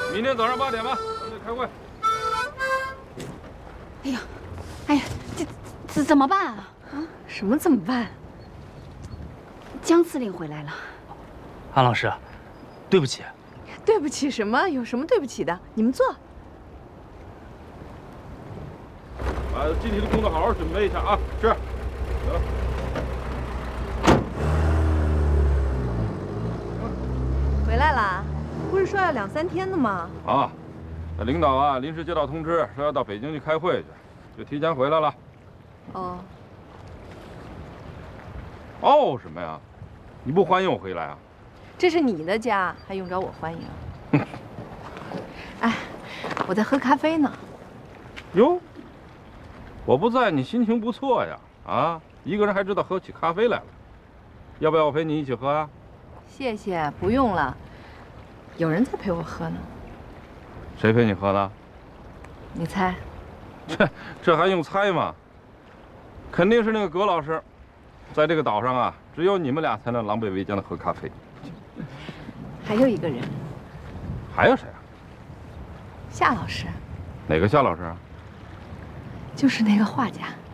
明天早上8点吧，咱们得开会。 哎呀，哎呀，这怎么办啊？ 啊，什么怎么办？ 江司令回来了。 安老师，对不起。 对不起什么？有什么对不起的？你们坐。 把今天的工作好好准备一下啊！是。走。 回来啦？不是说要2、3天的吗？ 啊，那领导啊临时接到通知，说要到北京去开会去，就提前回来了。 哦。 哦什么呀？你不欢迎我回来啊？ 这是你的家，还用着我欢迎？哎，我在喝咖啡呢。 哟，我不在，你心情不错呀？啊，一个人还知道喝起咖啡来了。要不要我陪你一起喝啊？ 谢谢，不用了。有人在陪我喝呢。 谁陪你喝的？ 你猜？ 这还用猜吗？肯定是那个葛老师。在这个岛上啊，只有你们俩才能狼狈为奸的喝咖啡。 还有一个人。 还有谁啊？ 夏老师。 哪个夏老师啊？ 就是那个画家。